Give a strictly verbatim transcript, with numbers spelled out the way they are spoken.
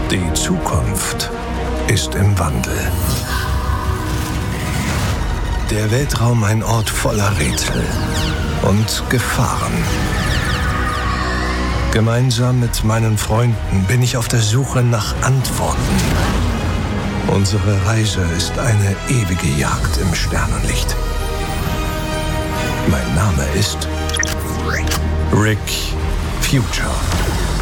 Die Zukunft ist im Wandel. Der Weltraum ein Ort voller Rätsel und Gefahren. Gemeinsam mit meinen Freunden bin ich auf der Suche nach Antworten. Unsere Reise ist eine ewige Jagd im Sternenlicht. Mein Name ist Rick Future.